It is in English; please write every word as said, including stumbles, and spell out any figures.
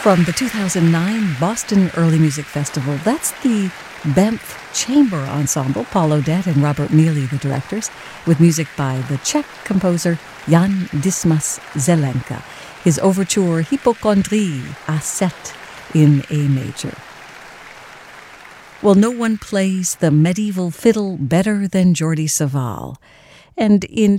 from the two thousand nine Boston Early Music Festival. That's the Banff Chamber Ensemble, Paul Odette and Robert Neely, the directors, with music by the Czech composer Jan Dismas Zelenka. His overture Hypochondrie A sept in A major. Well, no one plays the medieval fiddle better than Jordi Savall. And in